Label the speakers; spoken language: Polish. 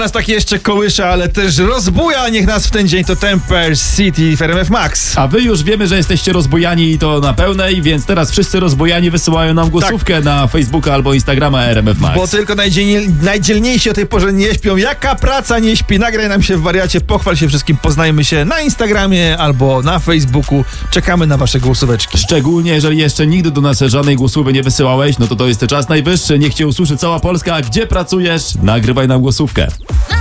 Speaker 1: nas takie jeszcze kołysza, ale też rozbuja, niech nas w ten dzień to Temper City w RMF Max.
Speaker 2: A wy już wiemy, że jesteście rozbujani i to na pełnej, więc teraz wszyscy rozbujani wysyłają nam głosówkę na Facebooka albo Instagrama RMF Max.
Speaker 1: Bo tylko najdzielniejsi o tej porze nie śpią. Jaka praca nie śpi? Nagraj nam się w wariacie, pochwal się wszystkim, poznajmy się na Instagramie albo na Facebooku. Czekamy na wasze głosóweczki.
Speaker 2: Szczególnie jeżeli jeszcze nigdy do nas żadnej głosówy nie wysyłałeś, no to jest czas najwyższy. Niech cię usłyszy cała Polska. Gdzie pracujesz? Nagrywaj nam głosówkę.